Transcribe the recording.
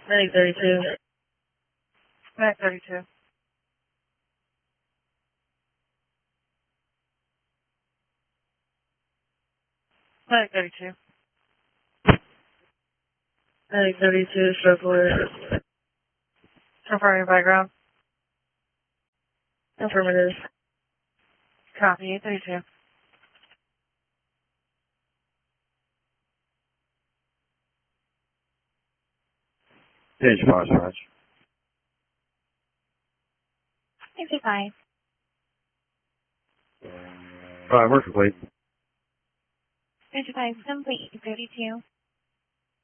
Medic 32. Medic 32. Medic 32. Medic 32, stroke alert. Confirming background. Affirmative. Copy, 832. Page Foxtrot. 65. We're complete. 55, complete, 32.